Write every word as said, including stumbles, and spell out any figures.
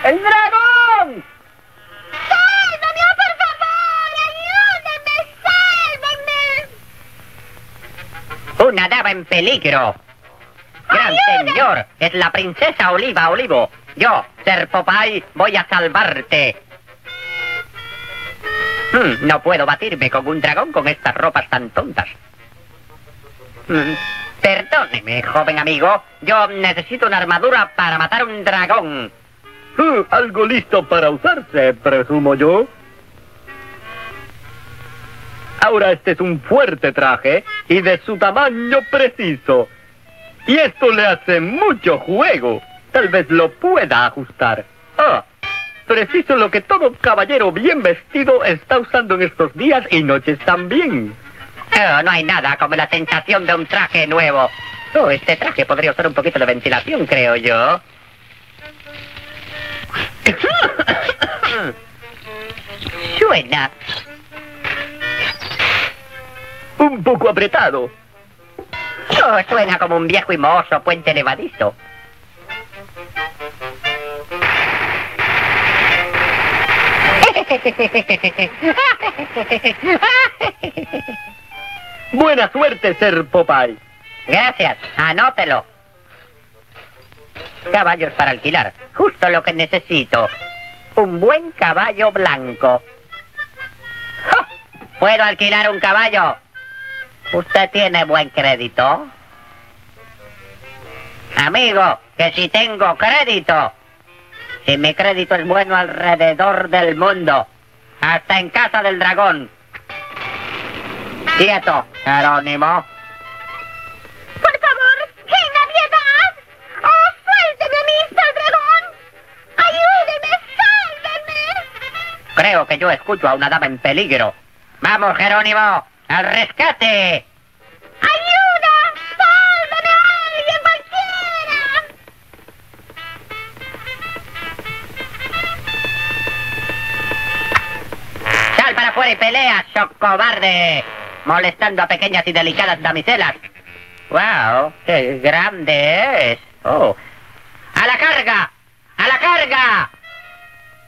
¡El dragón! ¡Sálvame, oh, por favor! ¡Ayúdeme! ¡Sálvame! Una dama en peligro. Gran ¡Ayuda! señor, es la princesa Oliva Olivo. Yo, Ser Popeye, voy a salvarte. Hmm, no puedo batirme con un dragón con estas ropas tan tontas. Hmm, perdóneme, joven amigo. Yo necesito una armadura para matar un dragón. Uh, algo listo para usarse, presumo yo. Ahora este es un fuerte traje y de su tamaño preciso. Y esto le hace mucho juego. Tal vez lo pueda ajustar. Ah, preciso lo que todo caballero bien vestido está usando en estos días y noches también. Oh, no hay nada como la sensación de un traje nuevo. Oh, este traje podría usar un poquito de ventilación, creo yo. Suena. Un poco apretado. Oh, suena como un viejo y mohoso puente levadizo. Buena suerte, Ser Popeye. Gracias, anótelo. Caballos para alquilar, justo lo que necesito. Un buen caballo blanco. ¡Ja! ¿Puedo alquilar un caballo? ¿Usted tiene buen crédito? Amigo, que si tengo crédito. Si mi crédito es bueno alrededor del mundo. Hasta en casa del dragón. Quieto, Jerónimo. ¡Por favor! ¡En Navidad! ¡Oh, suélteme a mí, mister Dragón! ¡Ayúdeme! ¡Sálvenme! Creo que yo escucho a una dama en peligro. ¡Vamos, Jerónimo! ¡Al rescate! ¡Ayuda! ¡Sálvame a alguien cualquiera! ¡Sal para afuera y pelea, shock cobarde! Molestando a pequeñas y delicadas damiselas. ¡Wow! ¡Qué grande es! ¡Oh! ¡A la carga! ¡A la carga!